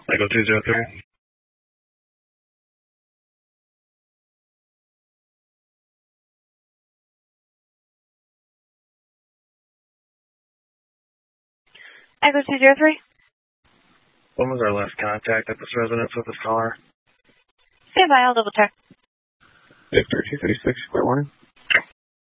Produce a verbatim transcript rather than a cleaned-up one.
Echo two zero three. Echo two zero three. When was our last contact at this residence with this caller? Stand by, I'll double check. Victor two thirty six, good morning.